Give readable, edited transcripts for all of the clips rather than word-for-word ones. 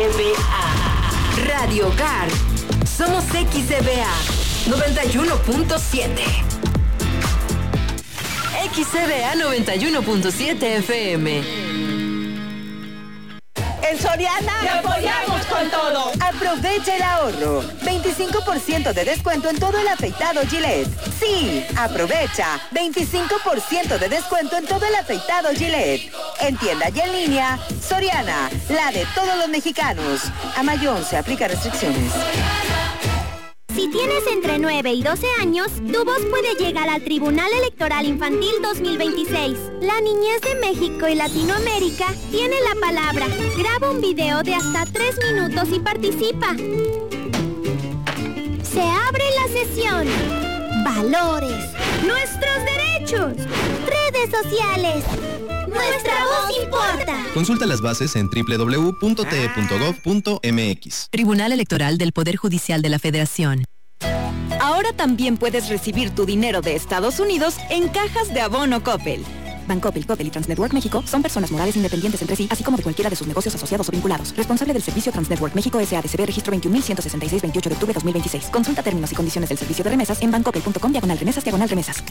Radio Hogar. Somos XCBA 91.7. XCBA 91.7 FM. En Soriana te apoyamos con todo. Aprovecha el ahorro. 25% de descuento en todo el afeitado Gillette. Sí, aprovecha. 25% de descuento en todo el afeitado Gillette. En tienda y en línea, Soriana, la de todos los mexicanos. A mayor se aplica restricciones. Si tienes entre 9 y 12 años, tu voz puede llegar al Tribunal Electoral Infantil 2026. La niñez de México y Latinoamérica tiene la palabra. Graba un video de hasta 3 minutos y participa. Se abre la sesión. Valores. Nuestros derechos. Redes sociales. Nuestra voz importa. Consulta las bases en www.te.gov.mx. Tribunal Electoral del Poder Judicial de la Federación. Ahora también puedes recibir tu dinero de Estados Unidos en cajas de abono Coppel. Bancoppel, Coppel y Transnetwork México son personas morales independientes entre sí, así como de cualquiera de sus negocios asociados o vinculados. Responsable del servicio Transnetwork México S.A.D.C.B. registro 21.166, 28 de octubre 2026. Consulta términos y condiciones del servicio de remesas en bancoppel.com/remesas/remesas.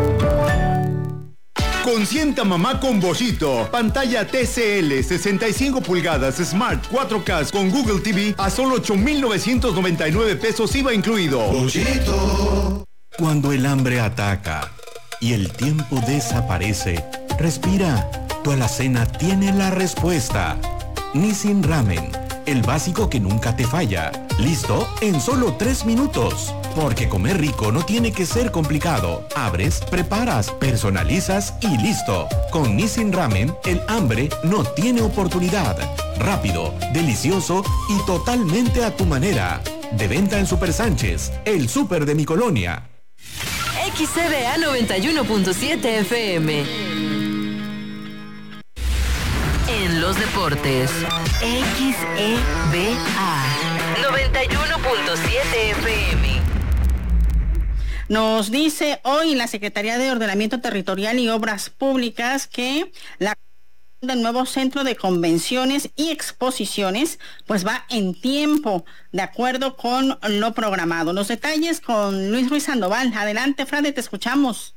Consienta mamá con Bollito. Pantalla TCL 65 pulgadas Smart 4K con Google TV a solo 8,999 pesos IVA incluido. Bollito. Cuando el hambre ataca y el tiempo desaparece, respira. Tu alacena tiene la respuesta. Nissin Ramen, el básico que nunca te falla. Listo en solo 3 minutos. Porque comer rico no tiene que ser complicado. Abres, preparas, personalizas y listo. Con Nissin Ramen, el hambre no tiene oportunidad. Rápido, delicioso y totalmente a tu manera. De venta en Super Sánchez, el súper de mi colonia. XCBA 91.7 FM. En los deportes, XEBA 91.7 FM. Nos dice hoy la Secretaría de Ordenamiento Territorial y Obras Públicas que la del nuevo centro de convenciones y exposiciones pues va en tiempo, de acuerdo con lo programado. Los detalles con Luis Ruiz Sandoval. Adelante, Frade, te escuchamos.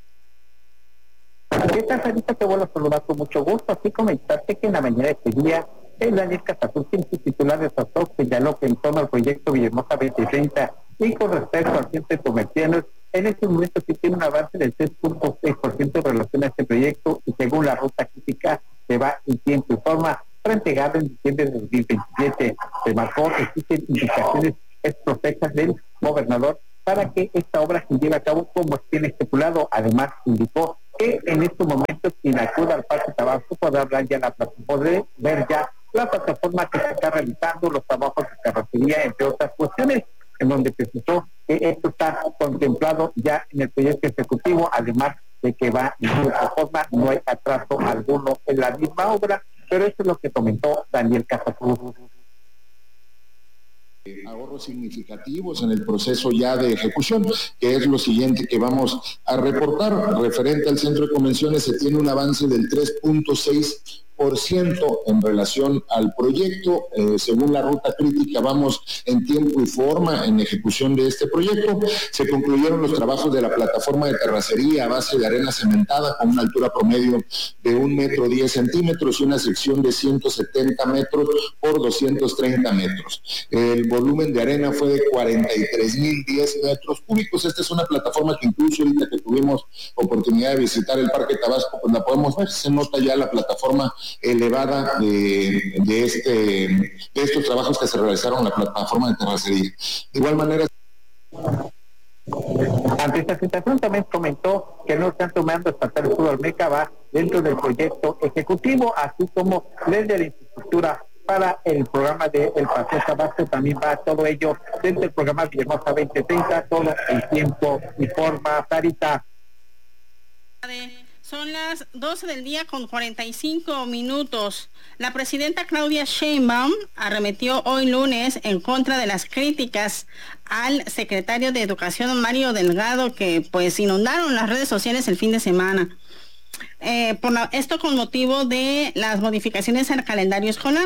¿Qué tal, Sarita? Te vuelvo a saludar con mucho gusto. Así comentarte que en la mañana de este día, el Daniel Catapultín, su titular de SATOC, señaló que en torno al proyecto Villahermosa 2030 y con respecto al centro de comerciantes, en este momento sí tiene un avance del 3.6% en relación a este proyecto y según la ruta crítica se va en tiempo y forma para entregarlo en diciembre de 2027. Se marcó que existen indicaciones exprofesas del gobernador para que esta obra se lleve a cabo como tiene estipulado. Además, indicó que en estos momentos quien acuda al Parque Tabasco podrá ver ya la plataforma que se está realizando, los trabajos de carrocería, entre otras cuestiones, en donde precisó que esto está contemplado ya en el proyecto ejecutivo, además de que va en cierta forma, no hay atraso alguno en la misma obra, pero eso es lo que comentó Daniel Catapultín. Ahorros significativos en el proceso ya de ejecución, que es lo siguiente que vamos a reportar. Referente al centro de convenciones, se tiene un avance del 3.6% en relación al proyecto. Según la ruta crítica, vamos en tiempo y forma en ejecución de este proyecto. Se concluyeron los trabajos de la plataforma de terracería a base de arena cementada con una altura promedio de 1,10 m y una sección de 170 metros por 230 metros. El volumen de arena fue de 43,010 metros cúbicos. Esta es una plataforma que incluso ahorita que tuvimos oportunidad de visitar el Parque Tabasco, pues la podemos ver, se nota ya la plataforma elevada de estos trabajos que se realizaron en la plataforma de terracería. De igual manera, ante esta situación también comentó que no están tomando estatal Sur Olmeca va dentro del proyecto ejecutivo, así como desde la infraestructura para el programa del Paseo Tabasco también va todo ello dentro del programa Villahermosa 2030, todo en tiempo y forma. Sarita. Son las 12 del día con 45 minutos. La presidenta Claudia Sheinbaum arremetió hoy lunes en contra de las críticas al secretario de Educación Mario Delgado que pues inundaron las redes sociales el fin de semana. Esto con motivo de las modificaciones al calendario escolar.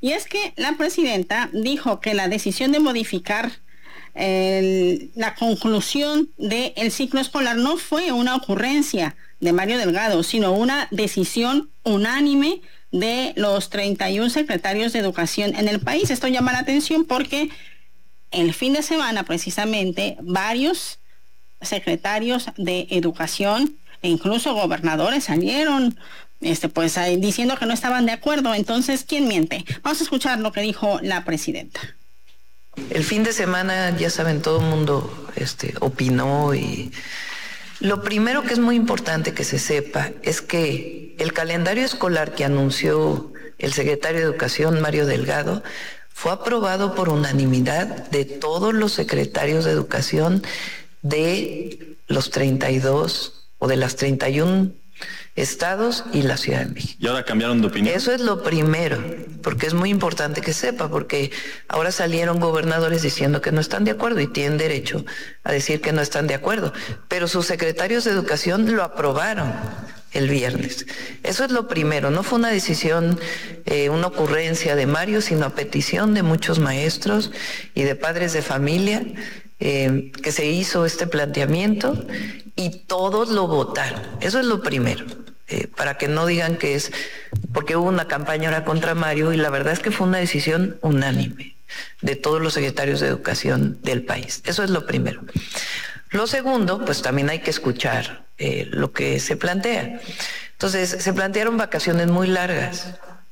Y es que la presidenta dijo que la decisión de modificar la conclusión del ciclo escolar no fue una ocurrencia de Mario Delgado, sino una decisión unánime de los 31 secretarios de educación en el país. Esto llama la atención porque el fin de semana precisamente varios secretarios de educación e incluso gobernadores salieron diciendo que no estaban de acuerdo. Entonces, ¿quién miente? Vamos a escuchar lo que dijo la presidenta. El fin de semana, ya saben, todo el mundo opinó, y lo primero que es muy importante que se sepa es que el calendario escolar que anunció el secretario de Educación, Mario Delgado, fue aprobado por unanimidad de todos los secretarios de Educación de los 32 o de las 31 estados y la Ciudad de México. ¿Y ahora cambiaron de opinión? Eso es lo primero, porque es muy importante que sepa, porque ahora salieron gobernadores diciendo que no están de acuerdo y tienen derecho a decir que no están de acuerdo, pero sus secretarios de Educación lo aprobaron el viernes. Eso es lo primero, no fue una decisión, una ocurrencia de Mario, sino a petición de muchos maestros y de padres de familia, que se hizo este planteamiento y todos lo votaron. Eso es lo primero, para que no digan que es porque hubo una campaña ahora contra Mario, y la verdad es que fue una decisión unánime de todos los secretarios de Educación del país. Eso es lo primero. Lo segundo, pues también hay que escuchar lo que se plantea. Entonces, se plantearon vacaciones muy largas.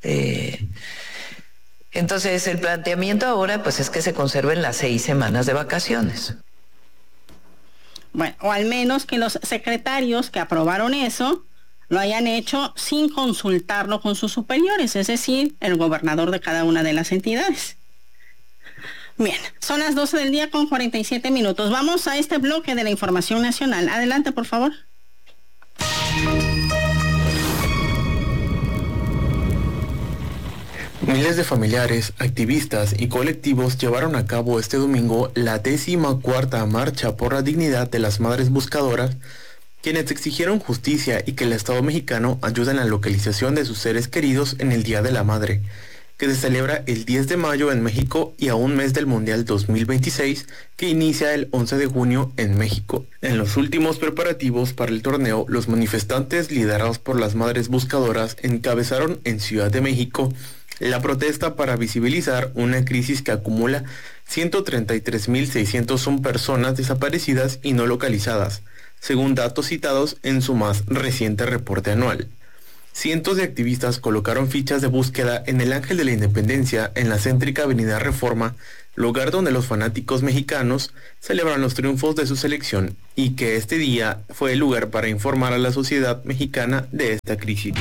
Entonces, el planteamiento ahora pues es que se conserven las 6 semanas de vacaciones. Bueno, o al menos que los secretarios que aprobaron eso lo hayan hecho sin consultarlo con sus superiores, es decir, el gobernador de cada una de las entidades. Bien, son las 12 del día con 47 minutos. Vamos a este bloque de la información nacional. Adelante, por favor. Miles de familiares, activistas y colectivos llevaron a cabo este domingo la 14ª Marcha por la Dignidad de las Madres Buscadoras, quienes exigieron justicia y que el Estado mexicano ayude en la localización de sus seres queridos en el Día de la Madre, que se celebra el 10 de mayo en México y a un mes del Mundial 2026, que inicia el 11 de junio en México. En los últimos preparativos para el torneo, los manifestantes liderados por las Madres Buscadoras encabezaron en Ciudad de México la protesta para visibilizar una crisis que acumula 133.601 personas desaparecidas y no localizadas, según datos citados en su más reciente reporte anual. Cientos de activistas colocaron fichas de búsqueda en el Ángel de la Independencia en la céntrica Avenida Reforma, lugar donde los fanáticos mexicanos celebran los triunfos de su selección, y que este día fue el lugar para informar a la sociedad mexicana de esta crisis.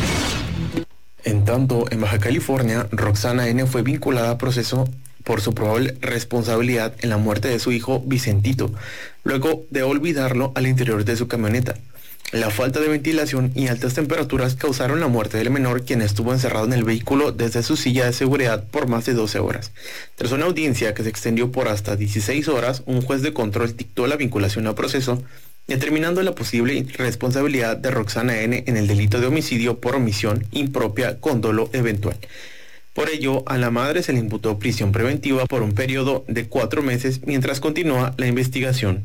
En tanto, en Baja California, Roxana N. fue vinculada a proceso por su probable responsabilidad en la muerte de su hijo Vicentito, luego de olvidarlo al interior de su camioneta. La falta de ventilación y altas temperaturas causaron la muerte del menor, quien estuvo encerrado en el vehículo desde su silla de seguridad por más de 12 horas. Tras una audiencia que se extendió por hasta 16 horas, un juez de control dictó la vinculación a proceso, determinando la posible responsabilidad de Roxana N. en el delito de homicidio por omisión impropia con dolo eventual. Por ello, a la madre se le imputó prisión preventiva por un periodo de 4 meses mientras continúa la investigación.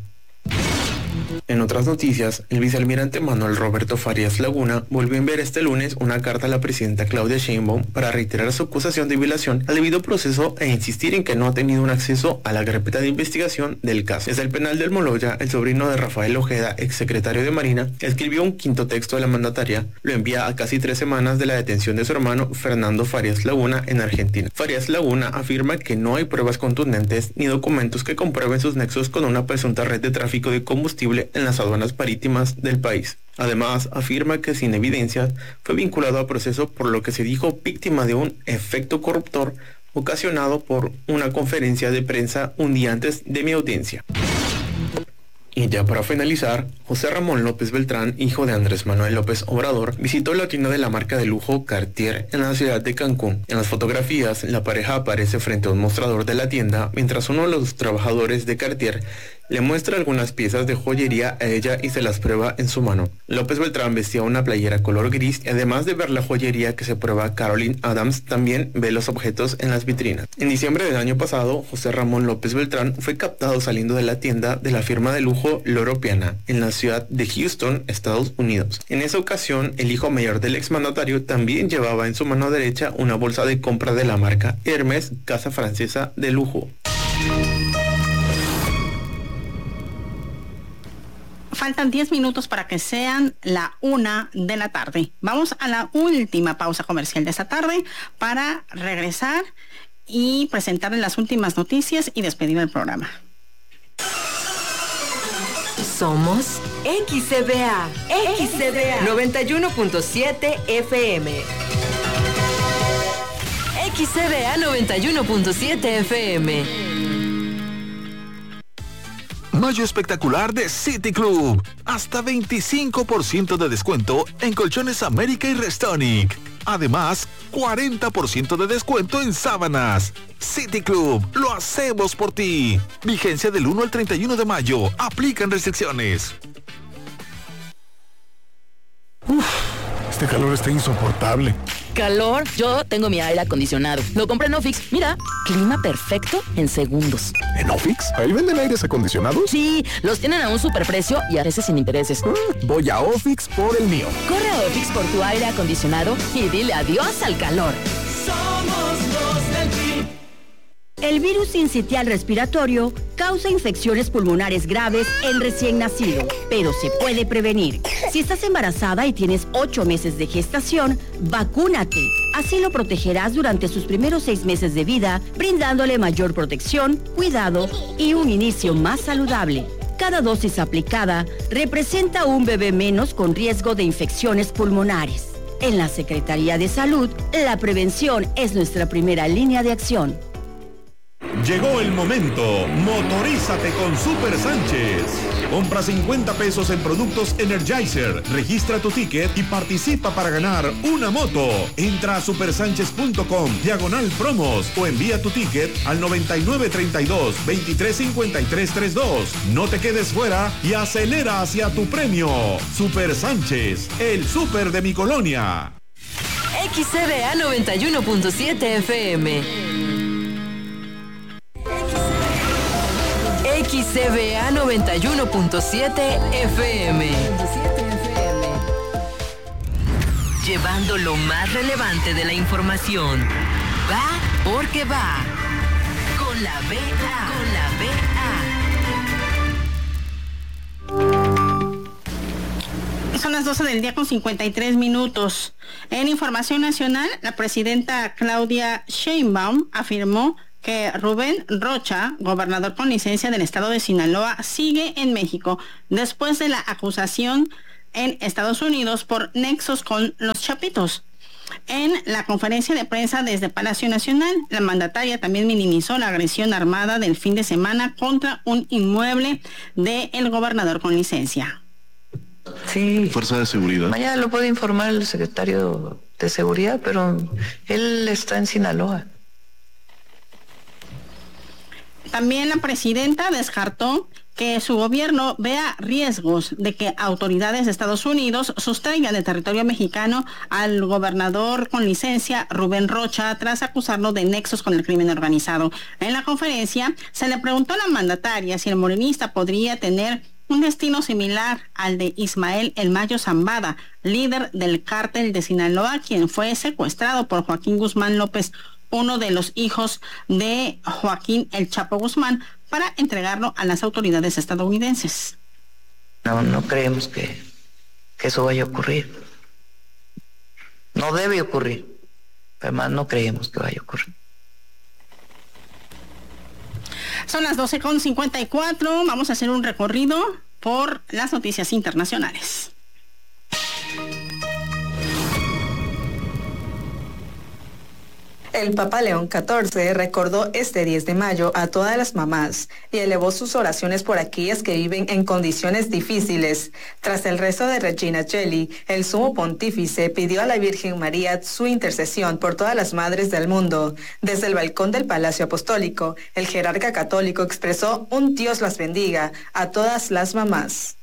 En otras noticias, el vicealmirante Manuel Roberto Farías Laguna volvió a enviar este lunes una carta a la presidenta Claudia Sheinbaum para reiterar su acusación de violación al debido proceso e insistir en que no ha tenido un acceso a la carpeta de investigación del caso. Desde el penal del Moloya, el sobrino de Rafael Ojeda, exsecretario de Marina, escribió un quinto texto de la mandataria, lo envía a casi 3 semanas de la detención de su hermano Fernando Farías Laguna en Argentina. Farías Laguna afirma que no hay pruebas contundentes ni documentos que comprueben sus nexos con una presunta red de tráfico de combustible en las aduanas marítimas del país. Además, afirma que sin evidencia fue vinculado a proceso por lo que se dijo víctima de un efecto corruptor ocasionado por una conferencia de prensa un día antes de mi audiencia. Y ya para finalizar, José Ramón López Beltrán, hijo de Andrés Manuel López Obrador, visitó la tienda de la marca de lujo Cartier en la ciudad de Cancún. En las fotografías, la pareja aparece frente a un mostrador de la tienda, mientras uno de los trabajadores de Cartier Le muestra algunas piezas de joyería a ella y se las prueba en su mano. López Beltrán vestía una playera color gris y además de ver la joyería que se prueba Caroline Adams, también ve los objetos en las vitrinas. En diciembre del año pasado, José Ramón López Beltrán fue captado saliendo de la tienda de la firma de lujo Loro Piana en la ciudad de Houston, Estados Unidos. En esa ocasión, el hijo mayor del exmandatario también llevaba en su mano derecha una bolsa de compra de la marca Hermes, casa francesa de lujo. Faltan 10 minutos para que sean la 1 de la tarde. Vamos a la última pausa comercial de esta tarde para regresar y presentarles las últimas noticias y despedir el programa. Somos XCBA 91.7 FM. XCBA 91.7 FM. Mayo espectacular de City Club. Hasta 25% de descuento en colchones América y Restonic. Además, 40% de descuento en sábanas. City Club, lo hacemos por ti. Vigencia del 1 al 31 de mayo. Aplican restricciones. Este calor está insoportable. ¿Calor? Yo tengo mi aire acondicionado. Lo compré en Ofix. Mira, clima perfecto en segundos. ¿En Ofix? ¿Ahí venden aires acondicionados? Sí, los tienen a un superprecio y a veces sin intereses. Voy a Ofix por el mío. Corre a Ofix por tu aire acondicionado y dile adiós al calor. Somos los del PRI. El virus sincitial respiratorio causa infecciones pulmonares graves en recién nacido, pero se puede prevenir. Si estás embarazada y tienes 8 meses de gestación, vacúnate. Así lo protegerás durante sus primeros 6 meses de vida, brindándole mayor protección, cuidado y un inicio más saludable. Cada dosis aplicada representa un bebé menos con riesgo de infecciones pulmonares. En la Secretaría de Salud, la prevención es nuestra primera línea de acción. Llegó el momento. Motorízate con Super Sánchez. Compra 50 pesos en productos Energizer. Registra tu ticket y participa para ganar una moto. Entra a supersanchez.com/promos o envía tu ticket al 9932-235332. No te quedes fuera y acelera hacia tu premio. Super Sánchez, el super de mi colonia. XCBA 91.7 FM. XCBA 91.7 FM. Llevando lo más relevante de la información. Va porque va. Con la BA. Son las 12 del día con 53 minutos. En información nacional, la presidenta Claudia Sheinbaum afirmó que Rubén Rocha, gobernador con licencia del estado de Sinaloa, sigue en México después de la acusación en Estados Unidos por nexos con los Chapitos. En la conferencia de prensa desde Palacio Nacional, la mandataria también minimizó la agresión armada del fin de semana contra un inmueble del gobernador con licencia. Sí. Fuerza de seguridad. Mañana lo puede informar el secretario de Seguridad, pero él está en Sinaloa. También la presidenta descartó que su gobierno vea riesgos de que autoridades de Estados Unidos sustraigan del territorio mexicano al gobernador con licencia Rubén Rocha tras acusarlo de nexos con el crimen organizado. En la conferencia se le preguntó a la mandataria si el morenista podría tener un destino similar al de Ismael El Mayo Zambada, líder del cártel de Sinaloa, quien fue secuestrado por Joaquín Guzmán López, uno de los hijos de Joaquín El Chapo Guzmán, para entregarlo a las autoridades estadounidenses. No creemos que eso vaya a ocurrir. No debe ocurrir. Además, no creemos que vaya a ocurrir. Son las 12:54. Vamos a hacer un recorrido por las noticias internacionales. El Papa León XIV recordó este 10 de mayo a todas las mamás y elevó sus oraciones por aquellas que viven en condiciones difíciles. Tras el rezo de Regina Coeli, el sumo pontífice pidió a la Virgen María su intercesión por todas las madres del mundo. Desde el balcón del Palacio Apostólico, el jerarca católico expresó un Dios las bendiga a todas las mamás.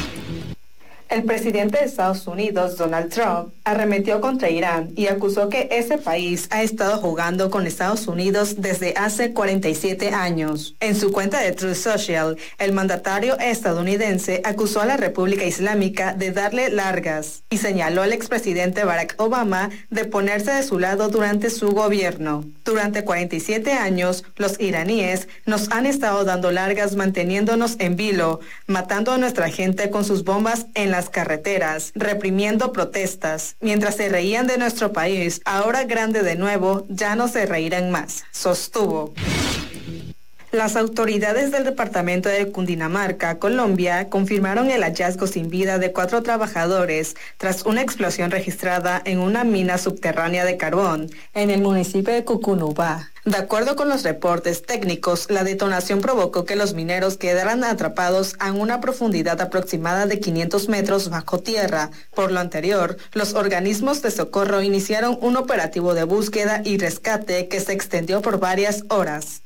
El presidente de Estados Unidos, Donald Trump, arremetió contra Irán y acusó que ese país ha estado jugando con Estados Unidos desde hace 47 años. En su cuenta de Truth Social, el mandatario estadounidense acusó a la República Islámica de darle largas y señaló al expresidente Barack Obama de ponerse de su lado durante su gobierno. Durante 47 años, los iraníes nos han estado dando largas manteniéndonos en vilo, matando a nuestra gente con sus bombas en las carreteras, reprimiendo protestas. Mientras se reían de nuestro país, ahora grande de nuevo, ya no se reirán más, sostuvo. Las autoridades del departamento de Cundinamarca, Colombia, confirmaron el hallazgo sin vida de 4 trabajadores tras una explosión registrada en una mina subterránea de carbón en el municipio de Cucunubá. De acuerdo con los reportes técnicos, la detonación provocó que los mineros quedaran atrapados a una profundidad aproximada de 500 metros bajo tierra. Por lo anterior, los organismos de socorro iniciaron un operativo de búsqueda y rescate que se extendió por varias horas.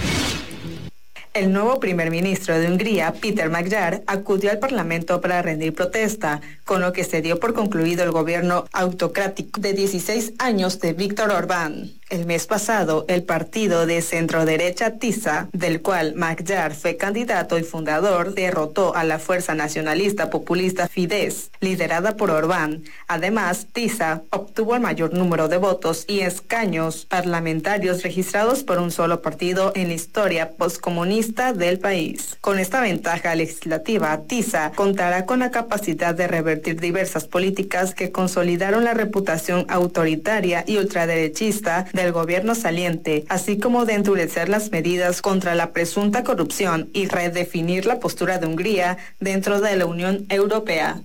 El nuevo primer ministro de Hungría, Péter Magyar, acudió al Parlamento para rendir protesta, con lo que se dio por concluido el gobierno autocrático de 16 años de Viktor Orbán. El mes pasado, el partido de centroderecha TISA, del cual Magyar fue candidato y fundador, derrotó a la fuerza nacionalista populista Fidesz, liderada por Orbán. Además, TISA obtuvo el mayor número de votos y escaños parlamentarios registrados por un solo partido en la historia postcomunista del país. Con esta ventaja legislativa, TISA contará con la capacidad de revertir diversas políticas que consolidaron la reputación autoritaria y ultraderechista del gobierno saliente, así como de endurecer las medidas contra la presunta corrupción y redefinir la postura de Hungría dentro de la Unión Europea.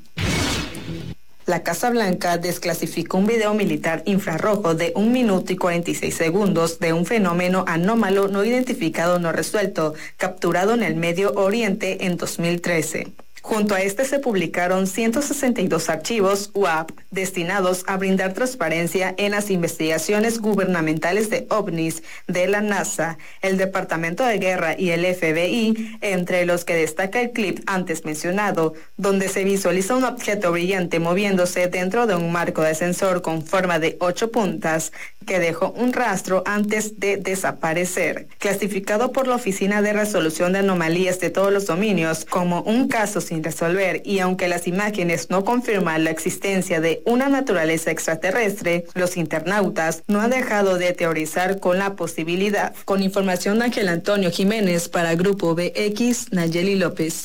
La Casa Blanca desclasificó un video militar infrarrojo de 1 minuto y 46 segundos de un fenómeno anómalo no identificado no resuelto, capturado en el Medio Oriente en 2013. Junto a este se publicaron 162 archivos UAP destinados a brindar transparencia en las investigaciones gubernamentales de ovnis de la NASA, el Departamento de Guerra y el FBI, entre los que destaca el clip antes mencionado, donde se visualiza un objeto brillante moviéndose dentro de un marco de sensor con forma de 8 puntas que dejó un rastro antes de desaparecer. Clasificado por la Oficina de Resolución de Anomalías de todos los dominios como un caso sin resolver, y aunque las imágenes no confirman la existencia de una naturaleza extraterrestre, los internautas no han dejado de teorizar con la posibilidad. Con información de Ángel Antonio Jiménez para Grupo BX, Nayeli López.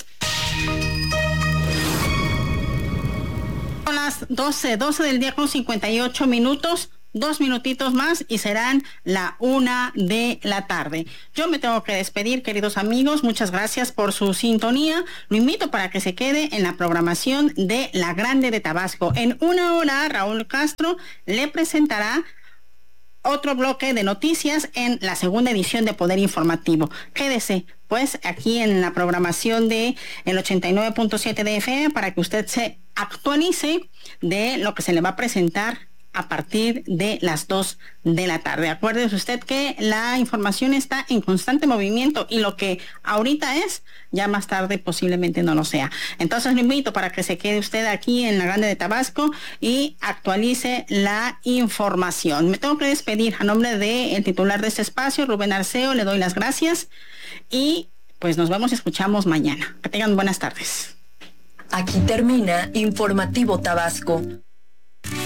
Son las 12 del día con 58 minutos. 2 minutitos más y serán la 1 de la tarde. Yo me tengo que despedir, queridos amigos. Muchas gracias por su sintonía. Lo invito para que se quede en la programación de La Grande de Tabasco. En 1 hora, Raúl Castro le presentará otro bloque de noticias en la segunda edición de Poder Informativo. Quédese, pues, aquí en la programación de el 89.7 de FM para que usted se actualice de lo que se le va a presentar a partir de las 2 de la tarde. Acuérdese usted que la información está en constante movimiento y lo que ahorita es, ya más tarde posiblemente no lo sea. Entonces lo invito para que se quede usted aquí en La Grande de Tabasco y actualice la información. Me tengo que despedir a nombre del titular de este espacio, Rubén Arceo. Le doy las gracias y pues nos vemos y escuchamos mañana. Que tengan buenas tardes. Aquí termina Informativo Tabasco.